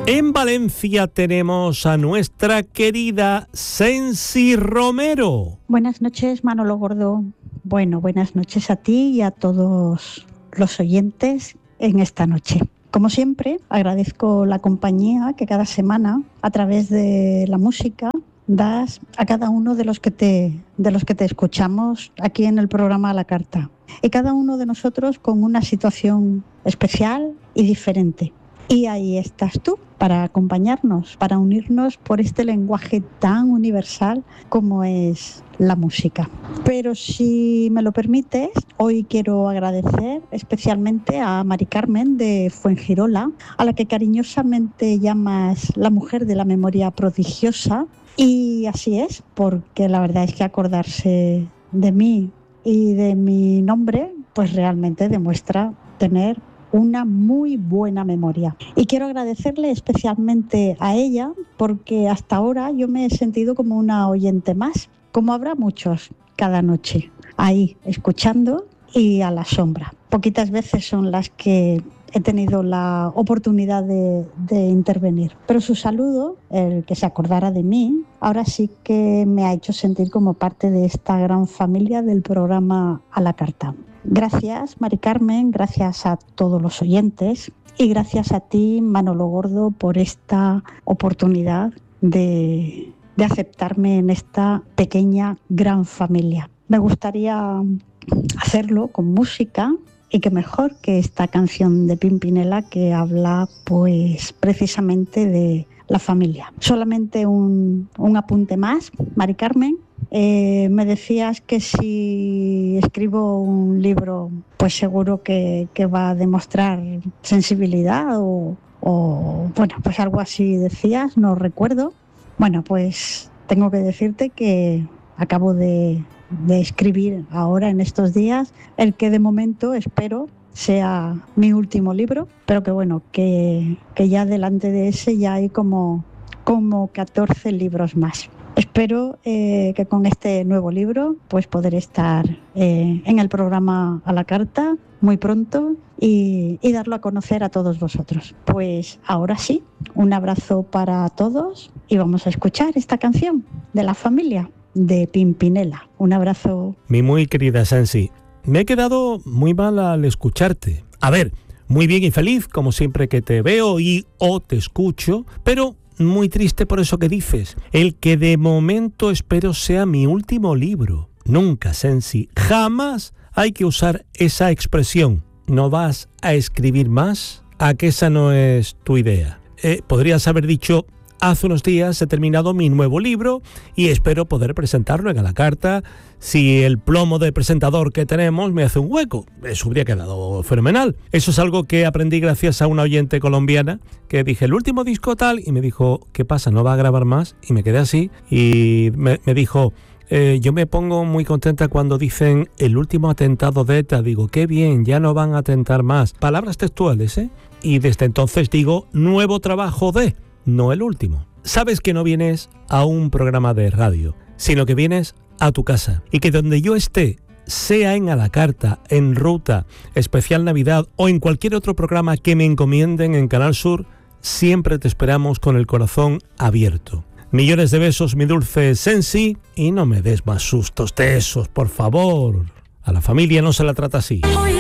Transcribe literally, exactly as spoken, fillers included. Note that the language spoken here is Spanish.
En Valencia tenemos a nuestra querida Sensi Romero. Buenas noches, Manolo Gordo. Bueno, buenas noches a ti y a todos los oyentes en esta noche. Como siempre, agradezco la compañía que cada semana, a través de la música, das a cada uno de los que te, de los que te escuchamos aquí en el programa A la Carta. Y cada uno de nosotros con una situación especial y diferente. Y ahí estás tú, para acompañarnos, para unirnos por este lenguaje tan universal como es la música. Pero si me lo permites, hoy quiero agradecer especialmente a Mari Carmen de Fuengirola, a la que cariñosamente llamas la mujer de la memoria prodigiosa. Y así es, porque la verdad es que acordarse de mí y de mi nombre, pues realmente demuestra tener una muy buena memoria. Y quiero agradecerle especialmente a ella porque hasta ahora yo me he sentido como una oyente más, como habrá muchos cada noche, ahí escuchando y a la sombra. Poquitas veces son las que he tenido la oportunidad de, de intervenir, pero su saludo, el que se acordara de mí, ahora sí que me ha hecho sentir como parte de esta gran familia del programa A la Carta. Gracias, Mari Carmen, gracias a todos los oyentes y gracias a ti, Manolo Gordo, por esta oportunidad de, de aceptarme en esta pequeña gran familia. Me gustaría hacerlo con música y que mejor que esta canción de Pimpinela que habla pues precisamente de la familia. Solamente un, un apunte más, Mari Carmen. Eh, me decías que si escribo un libro, pues seguro que, que va a demostrar sensibilidad o, o, bueno, pues algo así decías, no recuerdo. Bueno, pues tengo que decirte que acabo de, de escribir ahora en estos días el que de momento espero sea mi último libro, pero que bueno, que, que ya delante de ese ya hay como, como catorce libros más. Espero eh, que con este nuevo libro pues poder estar eh, en el programa A la Carta muy pronto y, y darlo a conocer a todos vosotros. Pues ahora sí, un abrazo para todos y vamos a escuchar esta canción de la familia de Pimpinela. Un abrazo. Mi muy querida Sensi, me he quedado muy mal al escucharte. A ver, muy bien y feliz como siempre que te veo y o te escucho, pero muy triste por eso que dices. El que de momento espero sea mi último libro. Nunca, Sensi, jamás hay que usar esa expresión. ¿No vas a escribir más? ¿A que esa no es tu idea? Eh, podrías haber dicho: hace unos días he terminado mi nuevo libro y espero poder presentarlo en A la Carta si el plomo de presentador que tenemos me hace un hueco. Eso habría quedado fenomenal. Eso es algo que aprendí gracias a una oyente colombiana que dije el último disco tal y me dijo: ¿qué pasa? ¿No va a grabar más? Y me quedé así y me, me dijo: eh, yo me pongo muy contenta cuando dicen el último atentado de ETA. Digo, qué bien, ya no van a atentar más. Palabras textuales, ¿eh? Y desde entonces digo nuevo trabajo de... no el último. Sabes que no vienes a un programa de radio, sino que vienes a tu casa. Y que donde yo esté, sea en A la Carta, en Ruta, Especial Navidad o en cualquier otro programa que me encomienden en Canal Sur, siempre te esperamos con el corazón abierto. Millones de besos, mi dulce Sensi, y no me des más sustos de esos, por favor. A la familia no se la trata así.